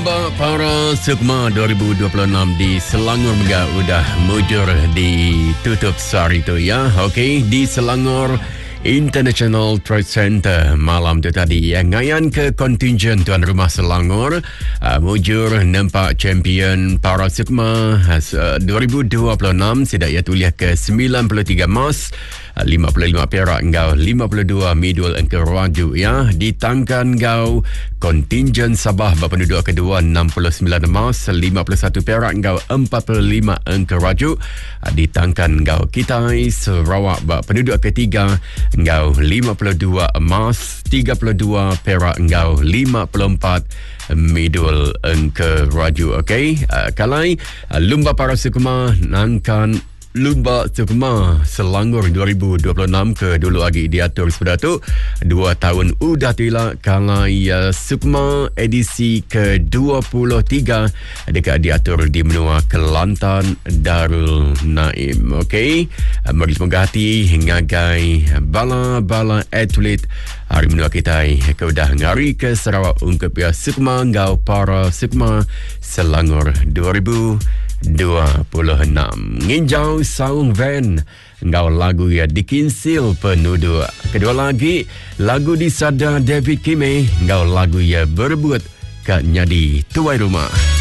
Lomba Para Sukma 2026 di Selangor juga udah mujur ditutup sehari itu ya. Okey, di Selangor International Trade Center malam tu tadi ngayan ke kontingen tuan rumah Selangor mujur nampak champion Para Sukma 2026 sidak ia tulis ke 93 emas, 55 perak engkau 52 medal engkau raju ya. Ditangkan engkau kontingen Sabah berpenduduk kedua 69 emas, 51 perak engkau 45 engkau raju. Ditangkan engkau Kitai Sarawak berpenduduk ketiga engkau 52 emas, 32 perak engkau 54 medal engkau raju. Okey, kalai Lumba Para Sukma nangkan Lumba Sukma Selangor 2026 ke dulu lagi diatur seperti tu 2 tahun udah tila kalai Sukma edisi ke-23 dekat diatur di menua Kelantan Darul Naim. Okey, mari semoga hati ngagai bala-bala atlet hari menua kita ke udah ngari ke Sarawak ungkap ya Sukma ngau Para Sukma Selangor 2026. Nginjau saung van ngau lagu ya dikinsil penuduh. Kedua lagi lagu disada David Kime ngau lagu ya berbuat kat nyadi tuai rumah.